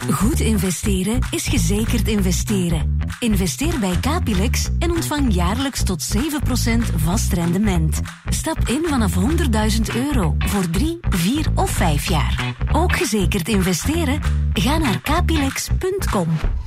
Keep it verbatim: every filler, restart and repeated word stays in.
Goed investeren is gezekerd investeren. Investeer bij Capilex en ontvang jaarlijks tot zeven procent vast rendement. Stap in vanaf honderdduizend euro voor drie, vier of vijf jaar. Ook gezekerd investeren? Ga naar capilex punt com.